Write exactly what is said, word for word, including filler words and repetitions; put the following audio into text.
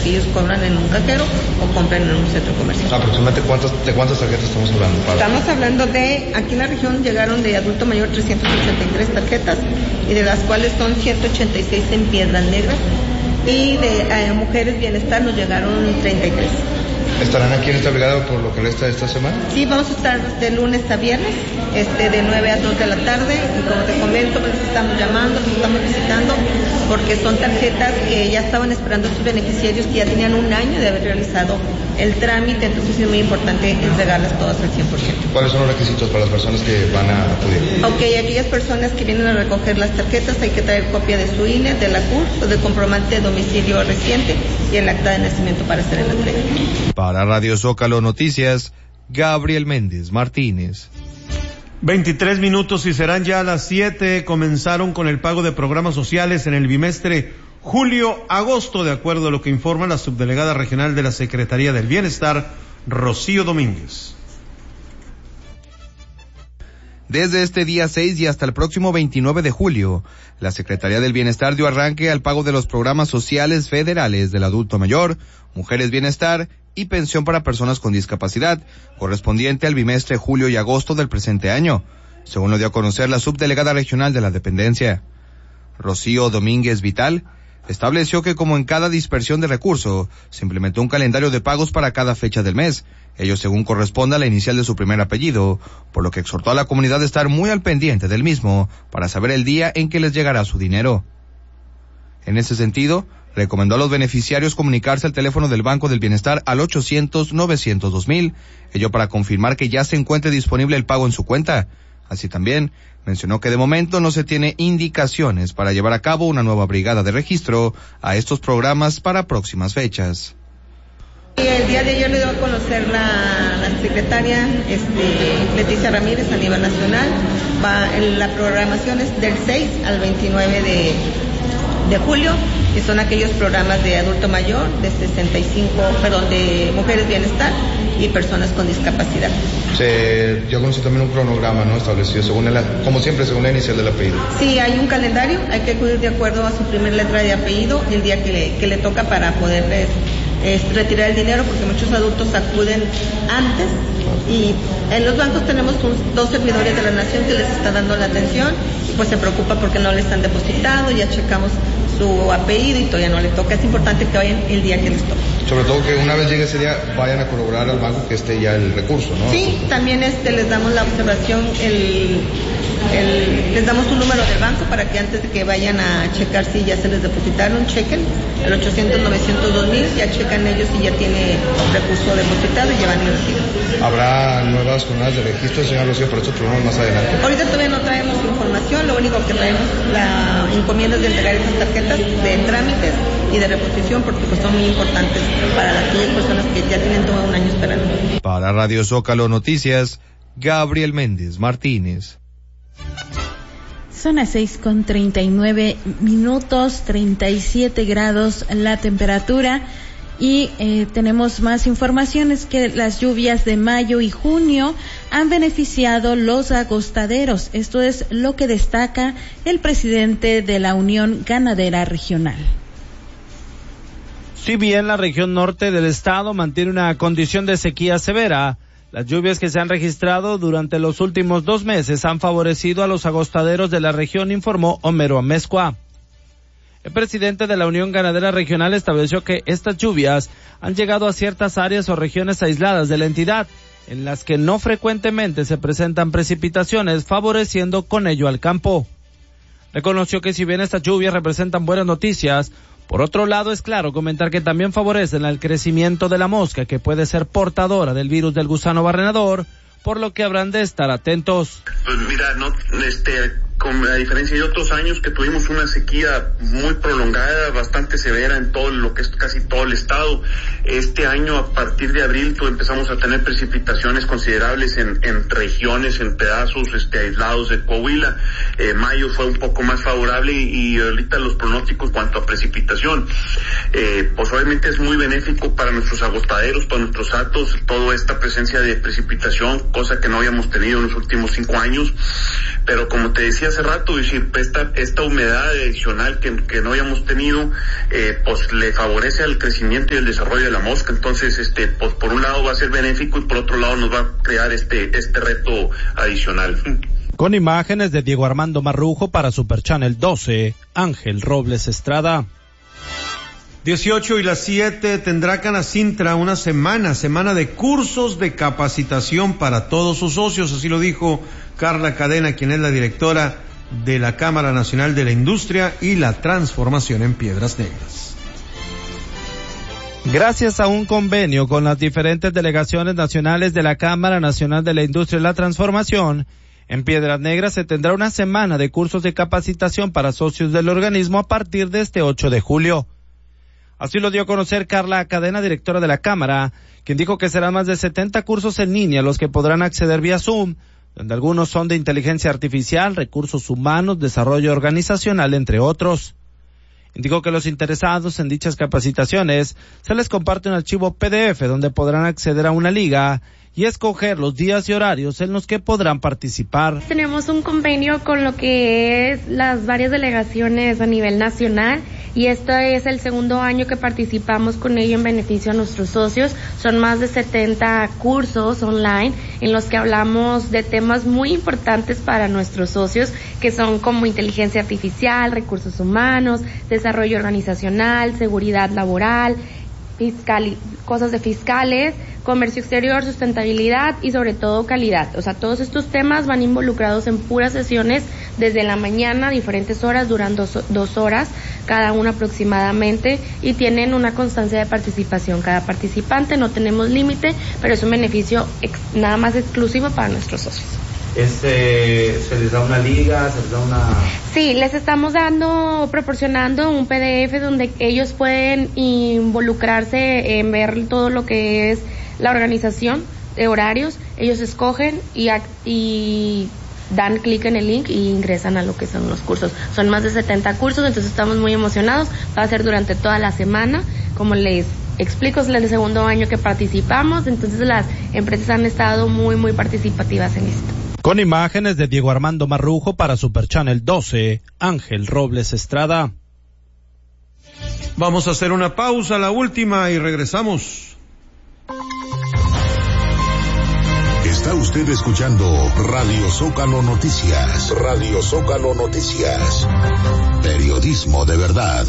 que ellos cobran en un cajero o compren en un centro comercial. ¿Aproximadamente cuántas, de cuántas tarjetas estamos hablando? Para... Estamos hablando de, aquí en la región llegaron de adulto mayor trescientas ochenta y tres tarjetas, y de las cuales son ciento ochenta y seis en Piedras Negras, y de eh, mujeres bienestar nos llegaron treinta y tres. ¿Estarán aquí en esta brigada por lo que resta de esta semana? Sí, vamos a estar de lunes a viernes, este, de nueve a dos de la tarde, y como te comento, pues estamos llamando, nos estamos visitando, porque son tarjetas que ya estaban esperando a sus beneficiarios, que ya tenían un año de haber realizado el trámite, entonces es muy importante entregarlas todas al cien por ciento. ¿Cuáles son los requisitos para las personas que van a acudir? Ok, aquellas personas que vienen a recoger las tarjetas hay que traer copia de su I N E, de la C U R S o del comprobante de domicilio reciente y el acta de nacimiento para hacer la entrega. Para Radio Zócalo Noticias, Gabriel Méndez Martínez. veintitrés minutos y serán ya a las siete. Comenzaron con el pago de programas sociales en el bimestre julio-agosto, de acuerdo a lo que informa la subdelegada regional de la Secretaría del Bienestar, Rocío Domínguez. Desde este día seis y hasta el próximo veintinueve de julio, la Secretaría del Bienestar dio arranque al pago de los programas sociales federales del adulto mayor, Mujeres Bienestar y Pensión para Personas con Discapacidad, correspondiente al bimestre julio y agosto del presente año, según lo dio a conocer la subdelegada regional de la dependencia. Rocío Domínguez Vital estableció que, como en cada dispersión de recurso, se implementó un calendario de pagos para cada fecha del mes, ello según corresponda a la inicial de su primer apellido, por lo que exhortó a la comunidad a estar muy al pendiente del mismo para saber el día en que les llegará su dinero. En ese sentido, recomendó a los beneficiarios comunicarse al teléfono del Banco del Bienestar al ochocientos novecientos dos mil, ello para confirmar que ya se encuentre disponible el pago en su cuenta. Así también mencionó que de momento no se tiene indicaciones para llevar a cabo una nueva brigada de registro a estos programas para próximas fechas. El día de ayer le dio a conocer la, la secretaria este, Leticia Ramírez a nivel nacional. Va, en la programación es del seis al veintinueve de, de julio, y son aquellos programas de adulto mayor, de sesenta y cinco, perdón, de mujeres bienestar y personas con discapacidad. Se dio a conocer también un cronograma, ¿no? Establecido según el, como siempre, según la inicial del apellido. Sí, hay un calendario, hay que acudir de acuerdo a su primer letra de apellido el día que le, que le toca para poderles es retirar el dinero, porque muchos adultos acuden antes, y en los bancos tenemos un, dos servidores de la nación que les está dando la atención, y pues se preocupa porque no les han depositado, ya checamos su apellido y todavía no le toca. Es importante que vayan el día que les toque. Sobre todo que una vez llegue ese día vayan a corroborar al banco que esté ya el recurso, ¿no? Sí, también este les damos la observación, el, el, les damos un número del banco para que antes de que vayan a checar si ya se les depositaron, chequen el ochocientos novecientos dos mil, ya checan ellos si ya tiene recurso depositado y llevan el recibo. ¿Habrá nuevas jornadas de registro, señor Rocío, para estos programas más adelante? Ahorita todavía no traemos información, lo único que traemos la encomienda de entregar esas tarjetas de trámites y de reposición, porque pues son muy importantes para aquellas personas que ya tienen todo un año esperando. Para Radio Zócalo Noticias, Gabriel Méndez Martínez. Son las seis con treinta y nueve minutos, treinta y siete grados la temperatura, y eh, tenemos más informaciones que las lluvias de mayo y junio han beneficiado los agostaderos. Esto es lo que destaca el presidente de la Unión Ganadera Regional. Si bien la región norte del estado mantiene una condición de sequía severa, las lluvias que se han registrado durante los últimos dos meses han favorecido a los agostaderos de la región, informó Homero Amezcua. El presidente de la Unión Ganadera Regional estableció que estas lluvias han llegado a ciertas áreas o regiones aisladas de la entidad, en las que no frecuentemente se presentan precipitaciones, favoreciendo con ello al campo. Reconoció que si bien estas lluvias representan buenas noticias, por otro lado, es claro comentar que también favorecen al crecimiento de la mosca, que puede ser portadora del virus del gusano barrenador, por lo que habrán de estar atentos. Pues mira, no, este, con, a diferencia de otros años que tuvimos una sequía muy prolongada, bastante severa en todo lo que es casi todo el estado, este año a partir de abril pues, empezamos a tener precipitaciones considerables en, en regiones, en pedazos este, aislados de Coahuila. Eh, mayo fue un poco más favorable y, y ahorita los pronósticos cuanto a precipitación, eh, pues obviamente es muy benéfico para nuestros agostaderos, para nuestros hatos, toda esta presencia de precipitación, cosa que no habíamos tenido en los últimos cinco años, pero como te decía, hace rato, es decir, esta, esta humedad adicional que, que no habíamos tenido, eh, pues le favorece al crecimiento y el desarrollo de la mosca. Entonces, este, pues por un lado va a ser benéfico y por otro lado nos va a crear este, este reto adicional. Con imágenes de Diego Armando Marrujo para Super Channel doce, Ángel Robles Estrada. dieciocho y las siete tendrá Canacintra una semana, semana de cursos de capacitación para todos sus socios, así lo dijo Carla Cadena, quien es la directora de la Cámara Nacional de la Industria y la Transformación en Piedras Negras. Gracias a un convenio con las diferentes delegaciones nacionales de la Cámara Nacional de la Industria y la Transformación, en Piedras Negras se tendrá una semana de cursos de capacitación para socios del organismo a partir de este ocho de julio. Así lo dio a conocer Carla Cadena, directora de la Cámara, quien dijo que serán más de setenta cursos en línea los que podrán acceder vía Zoom, donde algunos son de inteligencia artificial, recursos humanos, desarrollo organizacional, entre otros. Indicó que los interesados en dichas capacitaciones se les comparte un archivo P D F donde podrán acceder a una liga y escoger los días y horarios en los que podrán participar. Tenemos un convenio con lo que es las varias delegaciones a nivel nacional y este es el segundo año que participamos con ello en beneficio a nuestros socios. Son más de setenta cursos online en los que hablamos de temas muy importantes para nuestros socios, que son como inteligencia artificial, recursos humanos, desarrollo organizacional, seguridad laboral, fiscal, cosas de fiscales, comercio exterior, sustentabilidad y sobre todo calidad. O sea, todos estos temas van involucrados en puras sesiones desde la mañana, diferentes horas, duran dos, dos horas cada una aproximadamente y tienen una constancia de participación cada participante, no tenemos límite, pero es un beneficio ex, nada más exclusivo para nuestros socios. Este, ¿se les da una liga? ¿Se les da una...? Sí, les estamos dando, proporcionando un P D F donde ellos pueden involucrarse en ver todo lo que es la organización de horarios. Ellos escogen y, y dan clic en el link y ingresan a lo que son los cursos. Son más de setenta cursos, entonces estamos muy emocionados. Va a ser durante toda la semana, como les explico, es el segundo año que participamos, entonces las empresas han estado muy, muy participativas en esto. Con imágenes de Diego Armando Marrujo para Super Channel doce, Ángel Robles Estrada. Vamos a hacer una pausa, la última, y regresamos. Está usted escuchando Radio Zócalo Noticias. Radio Zócalo Noticias. Periodismo de verdad.